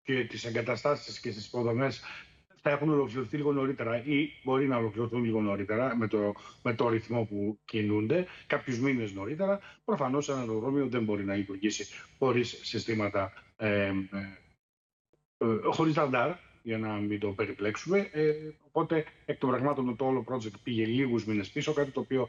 και τις εγκαταστάσεις και στις υποδομές θα έχουν ολοκληρωθεί λίγο νωρίτερα ή μπορεί να ολοκληρωθούν λίγο νωρίτερα με το ρυθμό που κινούνται, κάποιους μήνες νωρίτερα. Προφανώς ένα αεροδρόμιο δεν μπορεί να λειτουργήσει χωρίς συστήματα, χωρίς ραντάρ, για να μην το περιπλέξουμε. Οπότε, εκ των πραγμάτων, το όλο project πήγε λίγους μήνες πίσω, κάτι το οποίο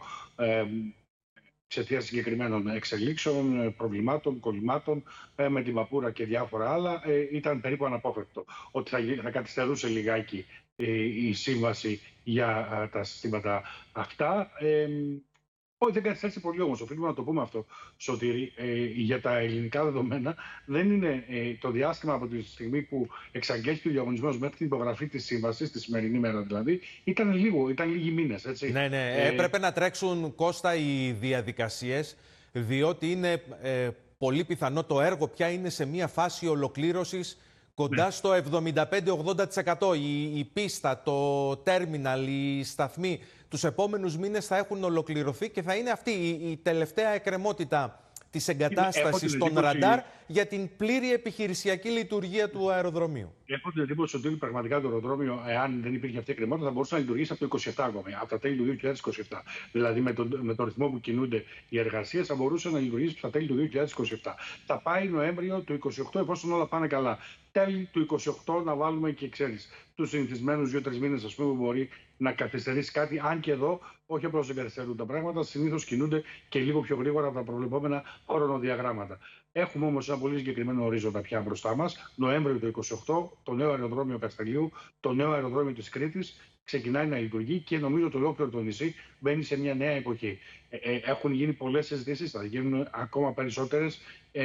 εξαιτίας συγκεκριμένων εξελίξεων, προβλημάτων, κολλημάτων με την Παπούρα και διάφορα άλλα, ήταν περίπου αναπόφευκτο ότι θα καθυστερούσε λιγάκι η σύμβαση για τα συστήματα αυτά. Όχι, δεν καθυστέρησε πολύ όμως. Οφείλουμε να το πούμε αυτό, Σωτήρη. Για τα ελληνικά δεδομένα, δεν είναι το διάστημα από τη στιγμή που εξαγγέλθηκε ο διαγωνισμός μέχρι την υπογραφή της σύμβασης, τη σημερινή μέρα δηλαδή, ήταν λίγοι μήνες. Έτσι. Ναι. Έπρεπε να τρέξουν, Κώστα, οι διαδικασίες, διότι είναι πολύ πιθανό το έργο πια είναι σε μια φάση ολοκλήρωσης κοντά στο 75-80%. Η πίστα, το τέρμιναλ, οι σταθμοί τους επόμενους μήνες θα έχουν ολοκληρωθεί και θα είναι αυτή η τελευταία εκκρεμότητα της εγκατάστασης των ραντάρ για την πλήρη επιχειρησιακή λειτουργία του αεροδρομίου. Έχω την εντύπωση ότι πραγματικά το αεροδρόμιο, εάν δεν υπήρχε αυτή η εκκρεμότητα, θα μπορούσε να λειτουργήσει από το 2027 ακόμη, από τα τέλη του 2027. Δηλαδή, με το ρυθμό που κινούνται οι εργασίες, θα μπορούσε να λειτουργήσει από τα τέλη του 2027. Θα πάει Νοέμβριο του 2028, εφόσον όλα πάνε καλά. Τέλη του 2028 να βάλουμε και, ξέρεις, τους συνηθισμένους 2-3 μήνες, ας πούμε, που μπορεί να καθυστερήσει κάτι. Αν και εδώ, όχι απλώς δεν καθυστερούν τα πράγματα, συνήθως κινούνται και λίγο πιο γρήγορα από τα προβλεπόμενα χρονοδιαγράμματα. Έχουμε όμως ένα πολύ συγκεκριμένο ορίζοντα πια μπροστά μας. Νοέμβριο του 2028, το νέο αεροδρόμιο Καστελίου, το νέο αεροδρόμιο της Κρήτης ξεκινάει να λειτουργεί και νομίζω το ολόκληρο το νησί μπαίνει σε μια νέα εποχή. Έχουν γίνει πολλές συζητήσεις, θα γίνουν ακόμα περισσότερες.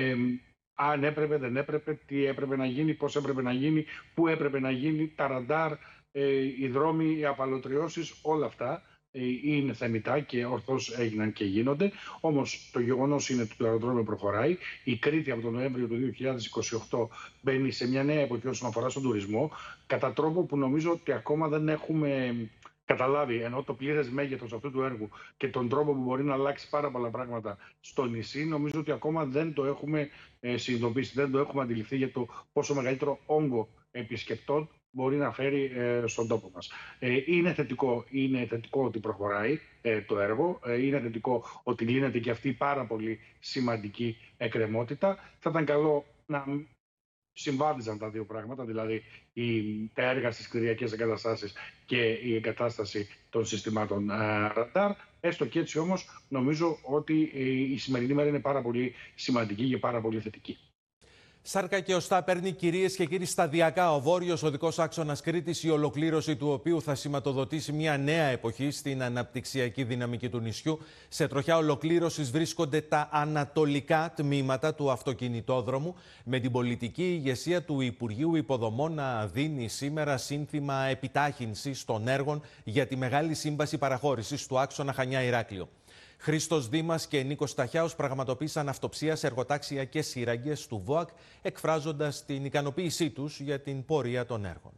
Αν έπρεπε, δεν έπρεπε, τι έπρεπε να γίνει, πώς έπρεπε να γίνει, πού έπρεπε να γίνει, τα ραντάρ, οι δρόμοι, οι απαλωτριώσεις, όλα αυτά είναι θεμιτά και ορθώς έγιναν και γίνονται. Όμως το γεγονός είναι ότι το αεροδρόμιο προχωράει. Η Κρήτη από τον Νοέμβριο του 2028 μπαίνει σε μια νέα εποχή όσον αφορά στον τουρισμό, κατά τρόπο που νομίζω ότι ακόμα δεν έχουμε καταλάβει, ενώ το πλήρες μέγεθος αυτού του έργου και τον τρόπο που μπορεί να αλλάξει πάρα πολλά πράγματα στο νησί, νομίζω ότι ακόμα δεν το έχουμε συνειδητοποιήσει, δεν το έχουμε αντιληφθεί για το πόσο μεγαλύτερο όγκο επισκεπτών μπορεί να φέρει στον τόπο μας. Είναι θετικό ότι προχωράει το έργο, είναι θετικό ότι λύνεται και αυτή η πάρα πολύ σημαντική εκκρεμότητα. Θα ήταν καλό να συμβάδιζαν τα δύο πράγματα, δηλαδή τα έργα στις κτηριακές εγκαταστάσεις και η εγκατάσταση των συστημάτων ραντάρ. Έστω και έτσι όμως νομίζω ότι η σημερινή μέρα είναι πάρα πολύ σημαντική και πάρα πολύ θετική. Σάρκα και οστά παίρνει, κυρίες και κύριοι, σταδιακά ο βόρειος οδικός άξονας Κρήτης, η ολοκλήρωση του οποίου θα σηματοδοτήσει μια νέα εποχή στην αναπτυξιακή δυναμική του νησιού. Σε τροχιά ολοκλήρωσης βρίσκονται τα ανατολικά τμήματα του αυτοκινητόδρομου, με την πολιτική ηγεσία του Υπουργείου Υποδομών να δίνει σήμερα σύνθημα επιτάχυνσης των έργων για τη μεγάλη σύμβαση παραχώρησης του άξονα Χανιά-Ηράκλειο. Χρήστος Δήμας και Νίκος Σταχιάος πραγματοποίησαν αυτοψία σε εργοτάξια και σύραγγες του ΒΟΑΚ, εκφράζοντας την ικανοποίησή τους για την πορεία των έργων.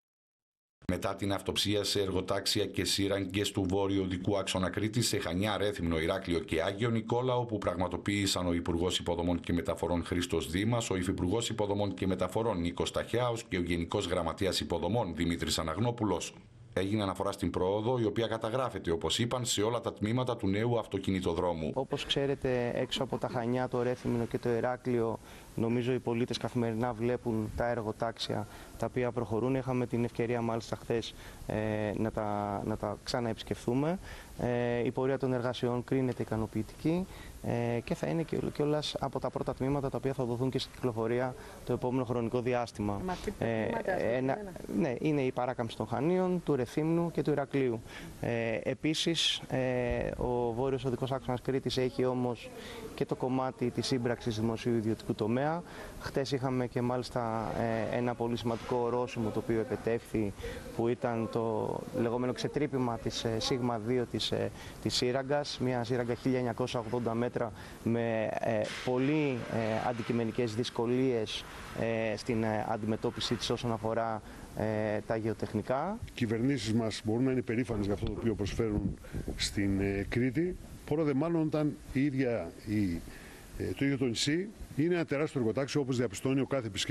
Μετά την αυτοψία σε εργοτάξια και σύραγγες του βόρειου οδικού άξονα Κρήτης, σε Χανιά, Ρέθυμνο, Ηράκλειο και Άγιο Νικόλαο, που πραγματοποίησαν ο Υπουργός Υποδομών και Μεταφορών Χρήστος Δήμας, ο Υφυπουργός Υποδομών και Μεταφορών Νίκος Σταχιάος και ο Γενικός Γραμματέας Υποδομών Δημήτρης Αναγνόπουλος, έγινε αναφορά στην πρόοδο, η οποία καταγράφεται, όπως είπαν, σε όλα τα τμήματα του νέου αυτοκινητοδρόμου. Όπως ξέρετε, έξω από τα Χανιά, το Ρέθυμνο και το Ηράκλειο, νομίζω οι πολίτες καθημερινά βλέπουν τα εργοτάξια τα οποία προχωρούν. Είχαμε την ευκαιρία μάλιστα χθες να τα ξαναεπισκεφθούμε. Η πορεία των εργασιών κρίνεται ικανοποιητική και θα είναι κιόλας από τα πρώτα τμήματα τα οποία θα δοθούν και στην κυκλοφορία το επόμενο χρονικό διάστημα. Ναι, είναι η παράκαμψη των Χανίων, του Ρεθύμνου και του Ηρακλείου. Επίσης, ο βόρειος οδικός άξονας Κρήτης έχει όμως και το κομμάτι της σύμπραξης δημοσίου ιδιωτικού τομέα. Χτες είχαμε και μάλιστα ένα πολύ σημαντικό ορόσημο το οποίο επετεύχθη, που ήταν το λεγόμενο ξετρύπημα της Σίγμα 2 της σύραγγας, μια σύραγγα 1980 μέτρα με πολύ αντικειμενικές δυσκολίες στην αντιμετώπιση της όσον αφορά τα γεωτεχνικά. Οι κυβερνήσεις μας μπορούν να είναι περήφανες για αυτό το οποίο προσφέρουν στην Κρήτη. Πόρο δε μάλλον όταν το ίδιο το νησί είναι ένα τεράστιο εργοτάξιο, όπως διαπιστώνει ο κάθε επισκέπτης.